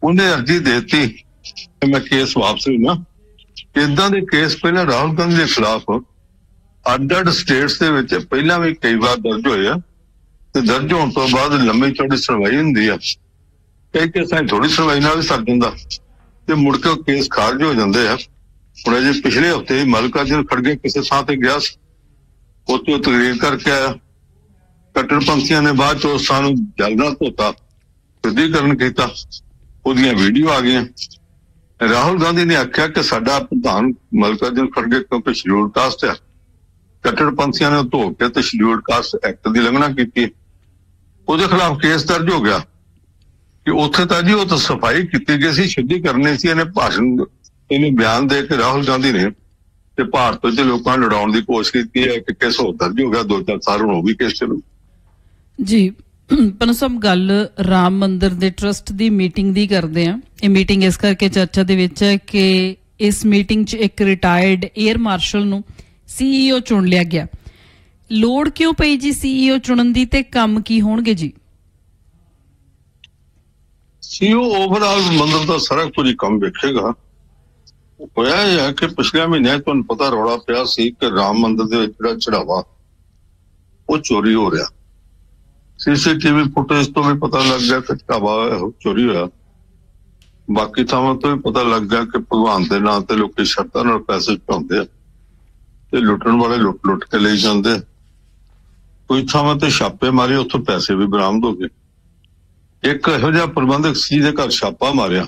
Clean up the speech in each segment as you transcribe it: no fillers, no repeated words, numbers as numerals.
ਉਹਨੇ ਅਰਜੀ ਦੇਤੀ ਕਿ ਮੈਂ ਕੇਸ ਵਾਪਸ ਲੈਣਾ। ਇਦਾਂ ਦੇ ਕੇਸ ਪਹਿਲਾਂ ਰਾਹੁਲ ਗਾਂਧੀ ਦੇ ਖਿਲਾਫ ਅੱਡ-ਅੱਡ ਸਟੇਟਸ ਦੇ ਵਿੱਚ ਪਹਿਲਾਂ ਵੀ ਕਈ ਵਾਰ ਦਰਜ ਹੋਏ ਆ, ਤੇ ਦਰਜ ਹੋਣ ਤੋਂ ਬਾਅਦ ਲੰਮੀ ਚੌੜੀ ਸੁਣਵਾਈ ਹੁੰਦੀ ਆ। ਕਈ ਕੇਸਾਂ ਥੋੜੀ ਸੁਣਵਾਈ ਨਾਲ ਵੀ ਸਰ ਜਾਂਦਾ ਤੇ ਮੁੜ ਕੇ ਉਹ ਕੇਸ ਖਾਰਜ ਹੋ ਜਾਂਦੇ ਆ। ਹੁਣ ਅਜੇ ਪਿਛਲੇ ਹਫ਼ਤੇ ਮੱਲਿਕਾਰਜੁਨ ਖੜਗੇ ਕਿਸੇ ਥਾਂ ਤੇ ਗਿਆ ਸੀ, ਉੱਥੇ ਉਹ ਤਕਰੀਰ ਕਰਕੇ ਆਇਆ। ਕੱਟੜਪੰਥੀਆਂ ਨੇ ਬਾਅਦ ਚ ਉਸ ਥਾਂ ਨੂੰ ਜਲ ਨਾਲ ਧੋਤਾ, ਸ਼ੁੱਧੀਕਰਨ ਕੀਤਾ, ਉਹਦੀਆਂ ਵੀਡੀਓ ਆ ਗਈਆਂ। ਰਾਹੁਲ ਗਾਂਧੀ ਨੇ ਆਖਿਆ ਕਿ ਸਾਡਾ ਪ੍ਰਧਾਨ ਮੱਲਿਕਾਰਜੁਨ ਖੜਗੇ ਕਿਉਂਕਿ ਸ਼ਡਿਊਲ ਕਾਸਟ ਆ, ਕੱਟੜਪੰਥੀਆਂ ਨੇ ਧੋ ਕੇ ਤੇ ਸ਼ਡਿਊਲ ਕਾਸਟ ਐਕਟ ਦੀ ਉਲੰਘਣਾ ਕੀਤੀ। ਉਹਦੇ ਖਿਲਾਫ ਕੇਸ ਦਰਜ ਹੋ ਗਿਆ ਕਿ ਉੱਥੇ ਤਾਂ ਜੀ ਉਹ ਤਾਂ ਸਫਾਈ ਕੀਤੀ ਗਈ ਸੀ, ਸ਼ੁੱਧੀਕਰਨ ਸੀ। ਇਹਨੇ ਬਿਆਨ ਦੇ ਕੇ ਰਾਹੁਲ ਗਾਂਧੀ ਨੇ ਤੇ ਭਾਰਤ ਚ ਲੋਕਾਂ ਨੂੰ ਲੜਾਉਣ ਦੀ ਕੋਸ਼ਿਸ਼ ਕੀਤੀ ਹੈ ਕਿ ਕੇਸ ਹੋਰ ਦਰਜ ਹੋ ਗਿਆ। 2-4 ਸਾਲ ਹੁਣ ਉਹ ਵੀ ਕੇਸ ਚੱਲੂ ਜੀ। ਪੰਨੂ ਸਾਹਿਬ, ਗੱਲ ਰਾਮ ਮੰਦਿਰ ਦੇ ਟਰਸਟ ਦੀ ਮੀਟਿੰਗ ਦੀ ਕਰਦੇ ਆ। ਇਹ ਮੀਟਿੰਗ ਇਸ ਕਰਕੇ ਚਰਚਾ ਦੇ ਵਿੱਚ ਹੈ ਕਿ ਇਸ ਮੀਟਿੰਗ 'ਚ ਇੱਕ ਰਿਟਾਇਰਡ 에ਅਰ ਮਾਰਸ਼ਲ ਨੂੰ CEO ਚੁਣ ਲਿਆ ਗਿਆ। ਲੋੜ ਕਿਉਂ ਪਈ ਜੀ CEO ਚੁਣਨ ਦੀ, ਤੇ ਕੰਮ ਕੀ ਹੋਣਗੇ ਜੀ? CEO ਓਵਰਆਲ ਮੰਦਿਰ ਦਾ ਸਾਰਾ ਕੁਝ ਕੰਮ ਵੇਖੇਗਾ। ਹੋਇਆ ਇਹ ਹੈ ਕਿ ਪਿਛਲੇ ਮਹੀਨੇ ਤੁਹਾਨੂੰ ਪਤਾ ਰੌਲਾ ਪਿਆ ਸੀ ਕਿ ਰਾਮ ਮੰਦਿਰ ਦੇ ਵਿੱਚ ਜਿਹੜਾ ਚੜਾਵਾ ਉਹ ਚੋਰੀ ਹੋ ਰਿਹਾ। CCTV ਫੁਟੇਜ ਤੋਂ ਵੀ ਪਤਾ ਲੱਗ ਗਿਆ ਕਿ ਚੜਾਵਾ ਚੋਰੀ ਹੋਇਆ। ਬਾਕੀ ਥਾਵਾਂ ਤੋਂ ਵੀ ਪਤਾ ਲੱਗ ਗਿਆ ਕਿ ਭਗਵਾਨ ਦੇ ਨਾਂ ਤੇ ਲੋਕੀ ਸ਼ਰਤਾਂ ਨਾਲ ਪੈਸੇ ਚੁਕਾਉਂਦੇ ਆ ਤੇ ਲੁੱਟਣ ਵਾਲੇ ਲੁੱਟ ਕੇ ਲਈ ਜਾਂਦੇ। ਕੋਈ ਥਾਵਾਂ ਤੇ ਛਾਪੇ ਮਾਰੇ, ਉੱਥੋਂ ਪੈਸੇ ਵੀ ਬਰਾਮਦ ਹੋ ਗਏ। ਇੱਕ ਇਹੋ ਜਿਹਾ ਪ੍ਰਬੰਧਕ ਸੀ ਜਿਹਦੇ ਘਰ ਛਾਪਾ ਮਾਰਿਆ।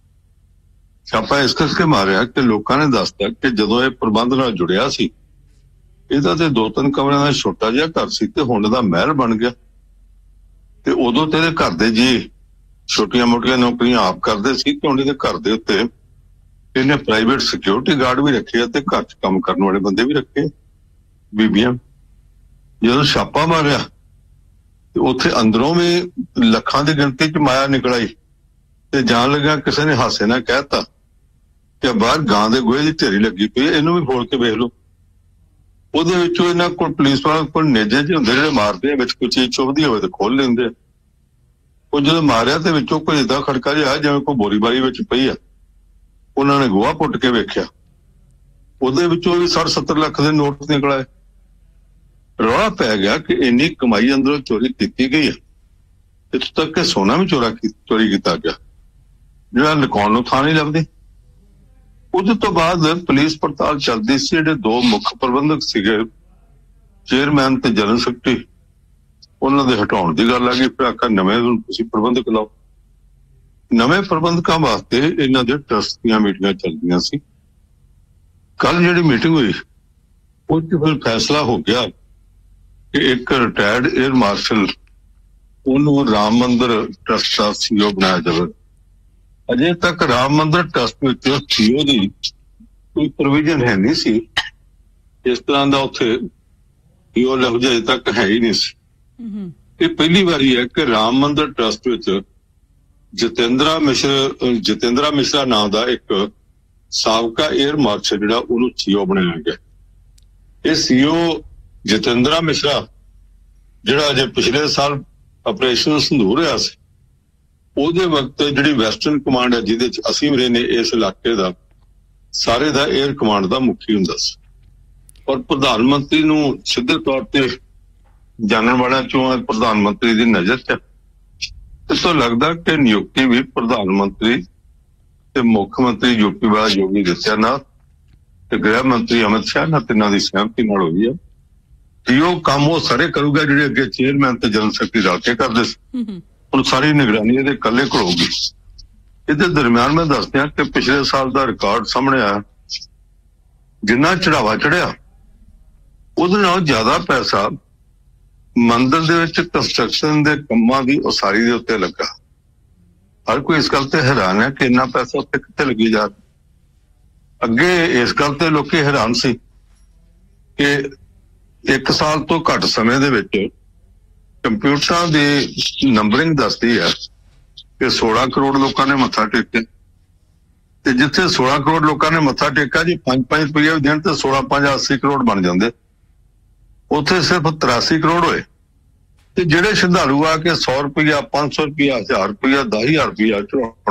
ਛਾਪਾ ਇਸ ਕਰਕੇ ਮਾਰਿਆ ਕਿ ਲੋਕਾਂ ਨੇ ਦੱਸਤਾ ਕਿ ਜਦੋਂ ਇਹ ਪ੍ਰਬੰਧ ਨਾਲ ਜੁੜਿਆ ਸੀ, ਇਹਦਾ ਤੇ 2-3 ਕਮਰਿਆਂ ਦਾ ਛੋਟਾ ਜਿਹਾ ਘਰ ਸੀ ਤੇ ਹੁਣ ਇਹਦਾ ਮਹਿਲ ਬਣ ਗਿਆ। ਤੇ ਉਦੋਂ ਤੇ ਇਹਦੇ ਘਰ ਦੇ ਜੀ ਛੋਟੀਆਂ ਮੋਟੀਆਂ ਨੌਕਰੀਆਂ ਆਪ ਕਰਦੇ ਸੀ ਤੇ ਹੁਣ ਇਹਦੇ ਘਰ ਦੇ ਉੱਤੇ ਇਹਨੇ ਪ੍ਰਾਈਵੇਟ ਸਿਕਿਉਰਿਟੀ ਗਾਰਡ ਵੀ ਰੱਖੇ ਤੇ ਘਰ 'ਚ ਕੰਮ ਕਰਨ ਵਾਲੇ ਬੰਦੇ ਵੀ ਰੱਖੇ, ਬੀਬੀਆਂ। ਜਦੋਂ ਛਾਪਾ ਮਾਰਿਆ ਤੇ ਉੱਥੇ ਅੰਦਰੋਂ ਵੀ ਲੱਖਾਂ ਦੀ ਗਿਣਤੀ 'ਚ ਮਾਇਆ ਨਿਕਲ ਆਈ ਤੇ ਜਾਣ ਲੱਗਾ ਕਿਸੇ ਨੇ ਹਾਸੇ ਨਾਲ ਕਹਿਤਾ ਕਿ ਬਾਹਰ ਗਾਂ ਦੇ ਗੋਹੇ ਦੀ ਢੇਰੀ ਲੱਗੀ ਪਈ, ਇਹਨੂੰ ਵੀ ਫੋੜ ਕੇ ਵੇਖ ਲਓ। ਉਹਦੇ ਵਿੱਚੋਂ ਇਹਨਾਂ ਕੋਲ ਪੁਲਿਸ ਵਾਲਿਆਂ ਕੋਲ ਨੇਜੇ ਜਿਹੇ ਹੁੰਦੇ ਜਿਹੜੇ ਮਾਰਦੇ ਆ, ਵਿੱਚ ਕੋਈ ਚੀਜ਼ ਚੁੱਭਦੀ ਹੋਵੇ ਤੇ ਖੋਲ ਲੈਂਦੇ ਆ। ਉਹ ਜਦੋਂ ਮਾਰਿਆ ਤੇ ਵਿੱਚੋਂ ਕੋਈ ਏਦਾਂ ਖੜਕਾ ਜਿਹਾ ਜਿਵੇਂ ਕੋਈ ਬੋਰੀ ਬਾਰੀ ਵਿੱਚ ਪਈ ਆ। ਉਹਨਾਂ ਨੇ ਗੋਹਾ ਪੁੱਟ ਕੇ ਵੇਖਿਆ, ਉਹਦੇ ਵਿੱਚੋਂ ਵੀ 60-70 ਲੱਖ ਦੇ ਨੋਟ ਨਿਕਲ ਆਏ। ਰੌਲਾ ਪੈ ਗਿਆ ਕਿ ਇੰਨੀ ਕਮਾਈ ਅੰਦਰੋਂ ਚੋਰੀ ਕੀਤੀ ਗਈ ਹੈ। ਇੱਥੋਂ ਤੱਕ ਕਿ ਸੋਨਾ ਵੀ ਚੋਰੀ ਕੀਤਾ ਗਿਆ, ਜਿਹੜਾ ਲੁਕਾਉਣ ਨੂੰ ਥਾਂ ਨਹੀਂ ਲੱਭਦੀ। ਉਹਦੇ ਤੋਂ ਬਾਅਦ ਪੁਲਿਸ ਪੜਤਾਲ ਚੱਲਦੀ ਸੀ। ਜਿਹੜੇ 2 ਮੁੱਖ ਪ੍ਰਬੰਧਕ ਸੀਗੇ, ਚੇਅਰਮੈਨ ਤੇ ਜਨਰਲ ਸੈਕਟਰੀ, ਉਹਨਾਂ ਦੇ ਹਟਾਉਣ ਦੀ ਗੱਲ ਆ ਗਈ। ਫਿਰ ਆਖਿਆ ਨਵੇਂ ਤੁਸੀਂ ਪ੍ਰਬੰਧਕ ਲਾਓ। ਨਵੇਂ ਪ੍ਰਬੰਧਕਾਂ ਵਾਸਤੇ ਇਹਨਾਂ ਦੇ ਟਰਸਟ ਦੀਆਂ ਮੀਟਿੰਗਾਂ ਚੱਲਦੀਆਂ ਸੀ। ਕੱਲ ਜਿਹੜੀ ਮੀਟਿੰਗ ਹੋਈ ਉਹ 'ਚ ਫਿਰ ਫੈਸਲਾ ਹੋ ਗਿਆ ਕਿ ਇੱਕ ਰਿਟਾਇਰਡ 에ਅਰ ਮਾਰਸ਼ਲ ਉਹਨੂੰ ਰਾਮ ਮੰਦਿਰ ਟਰਸਟ ਦਾ CEO ਬਣਾਇਆ ਜਾਵੇ। ਅਜੇ ਤੱਕ ਰਾਮ ਮੰਦਿਰ ਟਰਸਟ ਵਿੱਚ CEO ਦੀ ਕੋਈ ਪ੍ਰੋਵੀਜ਼ਨ ਹੈ ਨਹੀਂ ਸੀ। ਇਸ ਤਰ੍ਹਾਂ ਦਾ ਉੱਥੇ CEO ਲਫ਼ਜ਼ ਅਜੇ ਤੱਕ ਹੈ ਹੀ ਨਹੀਂ ਸੀ। ਇਹ ਪਹਿਲੀ ਵਾਰੀ ਹੈ ਕਿ ਰਾਮ ਮੰਦਿਰ ਟਰਸਟ ਵਿੱਚ ਜਤਿੰਦਰਾ ਮਿਸ਼ਰਾ ਨਾਂ ਦਾ ਇੱਕ ਸਾਬਕਾ 에ਅਰ ਮਾਰਸ਼ਲ ਜਿਹੜਾ ਉਹਨੂੰ CEO ਬਣਾਇਆ ਗਿਆ। ਇਹ CEO ਜਤਿੰਦਰਾ ਮਿਸ਼ਰਾ ਜਿਹੜਾ ਅਜੇ ਪਿਛਲੇ ਸਾਲ ਆਪਰੇਸ਼ਨ ਸੰਧੂਰ ਹੋਇਆ ਸੀ, ਉਹਦੇ ਵਕਤ ਜਿਹੜੀ ਵੈਸਟਰਨ ਕਮਾਂਡ ਹੈ ਜਿਹਦੇ ਚ ਅਸੀਂ ਵੀ ਰਹੇ ਨੇ, ਇਸ ਇਲਾਕੇ ਦਾ ਸਾਰੇ ਦਾ 에ਅਰ ਕਮਾਂਡ ਦਾ ਮੁਖੀ ਹੁੰਦਾ ਸੀ। ਔਰ ਪ੍ਰਧਾਨ ਮੰਤਰੀ ਨੂੰ ਸਿੱਧੇ ਤੌਰ ਤੇ ਜਾਣਨ ਵਾਲਿਆਂ ਚੋਂ ਪ੍ਰਧਾਨ ਮੰਤਰੀ ਦੀ ਨਜ਼ਰ ਚ ਇਸ ਤੋਂ ਲੱਗਦਾ ਕਿ ਨਿਯੁਕਤੀ ਵੀ ਪ੍ਰਧਾਨ ਮੰਤਰੀ ਤੇ ਮੁੱਖ ਮੰਤਰੀ ਯੂਪੀ ਵਾਲਾ ਯੋਗੀ ਆਦਿੱਤਿਆਨਾਥ ਤੇ ਗ੍ਰਹਿ ਮੰਤਰੀ ਅਮਿਤ ਸ਼ਾਹ ਨਾਲ ਤਿੰਨਾਂ ਦੀ ਸਹਿਮਤੀ ਨਾਲ ਹੋਈ ਹੈ ਕਿ ਉਹ ਕੰਮ ਉਹ ਸਾਰੇ ਕਰੂਗਾ ਜਿਹੜੇ ਅੱਗੇ ਚੇਅਰਮੈਨ ਤੇ ਜਨਰਲ ਸੈਕਟਰੀ ਰਲ ਕੇ ਕਰਦੇ ਸੀ। ਹੁਣ ਸਾਰੀ ਨਿਗਰਾਨੀ ਇਹਦੇ ਇਕੱਲੇ ਕੋਲ ਹੋਊਗੀ। ਇਹਦੇ ਦਰਮਿਆਨ ਮੈਂ ਦੱਸ ਦਿਆਂ ਕਿ ਪਿਛਲੇ ਸਾਲ ਦਾ ਰਿਕਾਰਡ ਸਾਹਮਣੇ ਆਇਆ। ਜਿੰਨਾ ਚੜਾਵਾ ਚੜਿਆ ਉਹਦੇ ਨਾਲ ਜ਼ਿਆਦਾ ਪੈਸਾ ਮੰਦਿਰ ਦੇ ਵਿੱਚ ਕੰਸਟਰਕਸ਼ਨ ਦੇ ਕੰਮਾਂ ਦੀ ਉਸਾਰੀ ਦੇ ਉੱਤੇ ਲੱਗਾ। ਹਰ ਕੋਈ ਇਸ ਗੱਲ ਤੇ ਹੈਰਾਨ ਹੈ ਕਿ ਇੰਨਾ ਪੈਸਾ ਉੱਤੇ ਕਿੱਥੇ ਲੱਗੀ ਜਾ ਰਿਹਾ। ਅੱਗੇ ਇਸ ਗੱਲ ਤੇ ਲੋਕੀ ਹੈਰਾਨ ਸੀ ਕਿ 1 ਸਾਲ ਤੋਂ ਘੱਟ ਸਮੇਂ ਦੇ ਵਿੱਚ ਕੰਪਿਊਟਰਾਂ ਦੀ ਨੰਬਰਿੰਗ ਦੱਸਦੀ ਹੈ ਕਿ 16 ਕਰੋੜ ਲੋਕਾਂ ਨੇ ਮੱਥਾ ਟੇਕਿਆ ਤੇ ਜਿੱਥੇ 16 ਕਰੋੜ ਲੋਕਾਂ ਨੇ ਮੱਥਾ ਟੇਕਿਆ ਜੀ 5-5 ਰੁਪਏ ਵੀ ਦੇਣ ਤੇ 16-5 80 ਕਰੋੜ ਬਣ ਜਾਂਦੇ। ਉੱਥੇ ਸਿਰਫ 83 ਕਰੋੜ ਹੋਏ ਤੇ ਜਿਹੜੇ ਸ਼ਰਧਾਲੂ ਆ ਕੇ 100 ਰੁਪਇਆ 500 ਰੁਪਇਆ 1000 ਰੁਪਇਆ 10,000 ਰੁਪਇਆ